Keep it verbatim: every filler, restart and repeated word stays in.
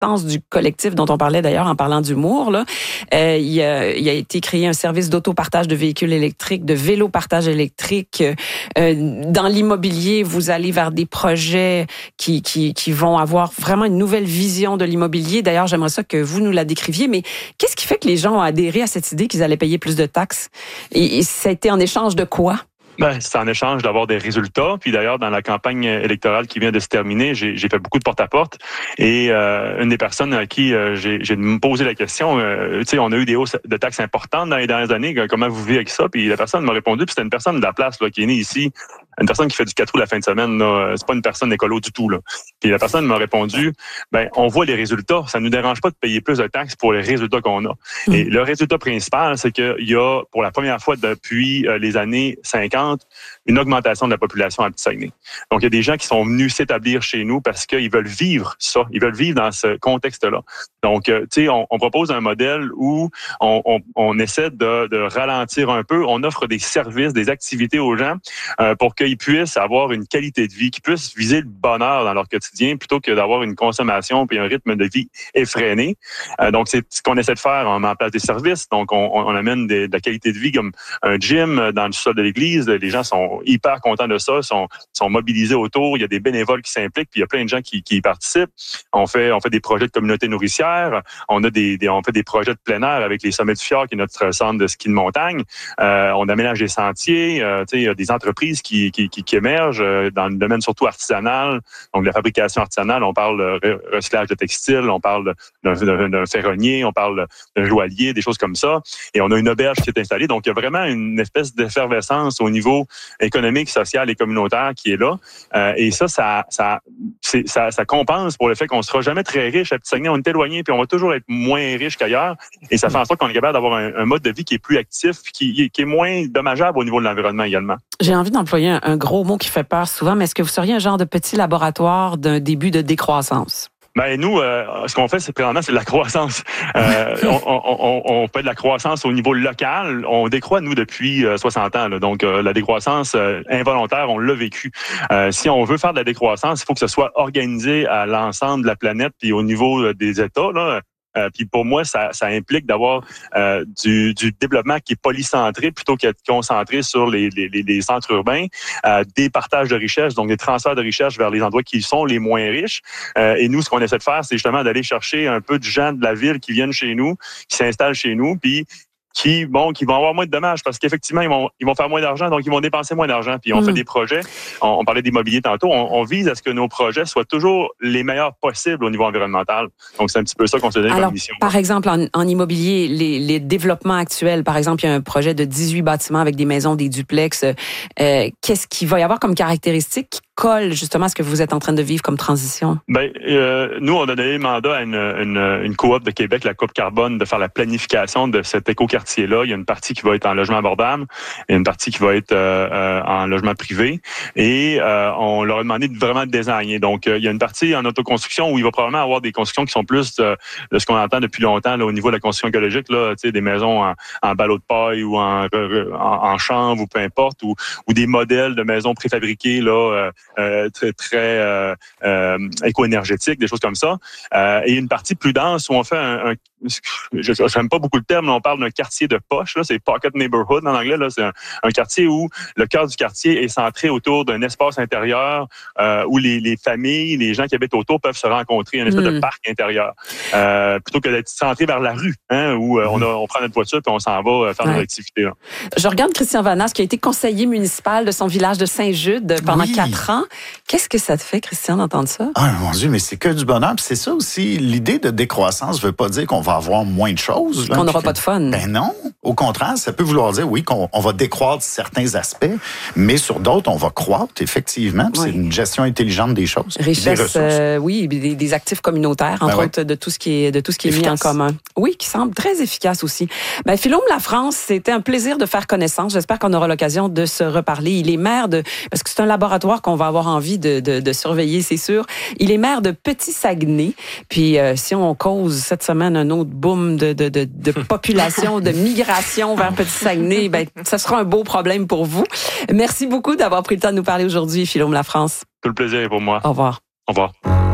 du collectif dont on parlait d'ailleurs en parlant d'humour, là, euh, il, a, il a été créé un service d'autopartage de véhicules électriques, de vélo-partage électrique. Euh, dans l'immobilier, vous allez vers des projets qui, qui, qui vont avoir vraiment une nouvelle vision de l'immobilier. D'ailleurs, j'aimerais ça que vous nous la décriviez, mais qu'est-ce qui fait que les gens ont adhéré à cette idée qu'ils allaient payer plus de taxes? Et, et ça a été en échange de quoi? Ben, c'est en échange d'avoir des résultats. Puis d'ailleurs, dans la campagne électorale qui vient de se terminer, j'ai, j'ai fait beaucoup de porte-à-porte. Et euh, une des personnes à qui euh, j'ai, j'ai posé la question, euh, tu sais, on a eu des hausses de taxes importantes dans les dernières années. Comment vous vivez avec ça? Puis la personne m'a répondu, puis c'était une personne de la place là, qui est née ici, une personne qui fait du quatre roues la fin de semaine. Là, c'est pas une personne écolo du tout. Là. Puis la personne m'a répondu, ben on voit les résultats. Ça nous dérange pas de payer plus de taxes pour les résultats qu'on a. Mmh. Et le résultat principal, c'est qu'il y a, pour la première fois depuis euh, les années cinquante, une augmentation de la population à Petit-Saguenay. Donc, il y a des gens qui sont venus s'établir chez nous parce qu'ils veulent vivre ça. Ils veulent vivre dans ce contexte-là. Donc, tu sais, on, on propose un modèle où on, on, on essaie de, de ralentir un peu. On offre des services, des activités aux gens euh, pour qu'ils puissent avoir une qualité de vie, qu'ils puissent viser le bonheur dans leur quotidien plutôt que d'avoir une consommation puis un rythme de vie effréné. Euh, donc, c'est ce qu'on essaie de faire. On met en place des services. Donc, on, on amène des, de la qualité de vie comme un gym dans le sol de l'église. Les gens sont hyper contents de ça, sont, sont mobilisés autour. Il y a des bénévoles qui s'impliquent, puis il y a plein de gens qui, qui y participent. On fait, on fait des projets de communauté nourricière. On a des, des, on fait des projets de plein air avec les Sommets du Fjord, qui est notre centre de ski de montagne. Euh, on aménage des sentiers. Euh, tu sais, il y a des entreprises qui, qui, qui, qui émergent dans le domaine surtout artisanal. Donc, la fabrication artisanale, on parle de recyclage de textiles, on parle d'un, d'un, d'un ferronnier, on parle d'un joaillier, des choses comme ça. Et on a une auberge qui est installée. Donc, il y a vraiment une espèce d'effervescence au niveau économique, social et communautaire qui est là. Euh, et ça, ça, ça, c'est, ça, ça compense pour le fait qu'on ne sera jamais très riche à Petit-Saguenay. On est éloigné, puis on va toujours être moins riche qu'ailleurs. Et ça fait en sorte qu'on est capable d'avoir un, un mode de vie qui est plus actif, qui, qui est moins dommageable au niveau de l'environnement également. J'ai envie d'employer un, un gros mot qui fait peur souvent, mais est-ce que vous seriez un genre de petit laboratoire d'un début de décroissance? Ben nous, euh, ce qu'on fait, c'est présentement, c'est de la croissance. Euh, on, on, on, on fait de la croissance au niveau local. On décroît, nous, depuis euh, soixante ans. Là. Donc, euh, la décroissance euh, involontaire, on l'a vécu. Euh, si on veut faire de la décroissance, il faut que ce soit organisé à l'ensemble de la planète puis au niveau euh, des États, là. Euh, puis pour moi, ça, ça implique d'avoir euh, du, du développement qui est polycentré plutôt qu'être concentré sur les, les, les centres urbains, euh, des partages de richesses, donc des transferts de richesses vers les endroits qui sont les moins riches. Euh, et nous, ce qu'on essaie de faire, c'est justement d'aller chercher un peu de gens de la ville qui viennent chez nous, qui s'installent chez nous, puis qui bon qui vont avoir moins de dommages parce qu'effectivement ils vont ils vont faire moins d'argent, donc ils vont dépenser moins d'argent. Puis on mmh. fait des projets, on, on parlait d'immobilier tantôt, on, on vise à ce que nos projets soient toujours les meilleurs possibles au niveau environnemental. Donc c'est un petit peu ça qu'on se donne comme mission. Par exemple, en, en immobilier, les, les développements actuels, par exemple, il y a un projet de dix-huit bâtiments avec des maisons, des duplex. Euh, qu'est-ce qu'il va y avoir comme caractéristiques qui collent justement à ce que vous êtes en train de vivre comme transition? Ben euh, nous, on a donné mandat à une, une, une coop de Québec, la Coop Carbone, de faire la planification de cet écoquartier-là. Il y a une partie qui va être en logement abordable, il y a une partie qui va être euh, euh, en logement privé. Et euh, on leur a demandé de vraiment désigner. Donc, euh, il y a une partie en autoconstruction où il va probablement avoir des constructions qui sont plus euh, de ce qu'on entend depuis longtemps là, au niveau de la construction écologique, là, tu sais, des maisons en, en ballot de paille ou en, en, en chanvre ou peu importe, ou, ou des modèles de maisons préfabriquées là, euh, euh, très, très euh, euh, éco-énergétiques, des choses comme ça. Euh, et une partie plus dense où on fait un, un je n'aime pas beaucoup le terme, mais on parle d'un quartier de poche, là, c'est pocket neighborhood en anglais, là, c'est un, un quartier où le cœur du quartier est centré autour d'un espace intérieur euh, où les, les familles, les gens qui habitent autour peuvent se rencontrer, un espèce mmh. de parc intérieur, euh, plutôt que d'être centré vers la rue, hein, où euh, on, a, on prend notre voiture puis on s'en va faire ouais. nos activités. Là. Je regarde Christian Vanasse qui a été conseiller municipal de son village de Saint-Jude pendant oui. quatre ans. Qu'est-ce que ça te fait, Christian, d'entendre ça? Ah mon Dieu, mais c'est que du bonheur. Puis c'est ça aussi, l'idée de décroissance ne veut pas dire qu'on va avoir moins de choses. Là, qu'on n'aura pas de fun. Ben non. Au contraire, ça peut vouloir dire, oui, qu'on on va décroître certains aspects, mais sur d'autres, on va croître, effectivement. Oui. C'est une gestion intelligente des choses. Richesse, euh, oui, des, des actifs communautaires, entre ben ouais. autres, de tout ce qui est, de tout ce qui est mis en commun. Oui, qui semble très efficace aussi. Ben, Philaume Lafrance, c'était un plaisir de faire connaissance. J'espère qu'on aura l'occasion de se reparler. Il est maire de, parce que c'est un laboratoire qu'on va avoir envie de, de, de surveiller, c'est sûr. Il est maire de Petit-Saguenay. Puis, euh, si on cause cette semaine un autre boom de, de, de, de population, de migration vers Petit-Saguenay, ben, ça sera un beau problème pour vous. Merci beaucoup d'avoir pris le temps de nous parler aujourd'hui, Philaume Lafrance. Tout le plaisir est pour moi. Au revoir. Au revoir.